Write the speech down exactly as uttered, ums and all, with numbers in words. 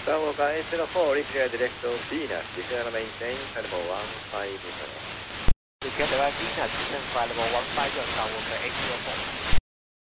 Skywalker eight zero four, reach your direct to Venus, descend and maintain flight level one five zero. Descend level Venus, descend flight level one five zero, Skywalker eight zero four.